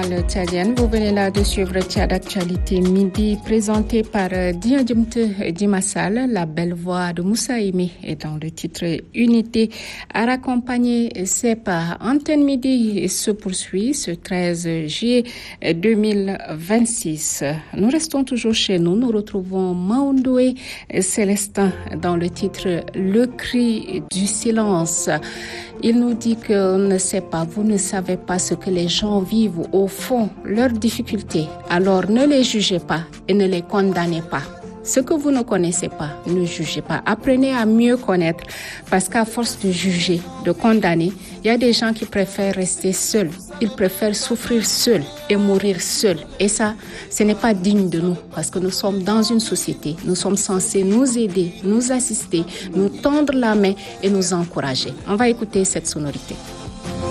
nationale tchadienne. Vous venez là de suivre Tchad Actualité Midi, présenté par Diadjumte Dimassal. La belle voix de Moussa Aimé est dans le titre Unité à raccompagner CEPA. Antenne Midi se poursuit ce 13 juillet 2026. Nous restons toujours chez nous. Nous retrouvons Maoundoué Célestin dans le titre Le cri du silence. Il nous dit qu'on ne sait pas, vous ne savez pas ce que les gens vivent au fond, leurs difficultés. Alors ne les jugez pas et ne les condamnez pas. Ce que vous ne connaissez pas, ne jugez pas. Apprenez à mieux connaître parce qu'à force de juger, de condamner, il y a des gens qui préfèrent rester seuls. Ils préfèrent souffrir seuls et mourir seuls. Et ça, ce n'est pas digne de nous parce que nous sommes dans une société. Nous sommes censés nous aider, nous assister, nous tendre la main et nous encourager. On va écouter cette sonorité.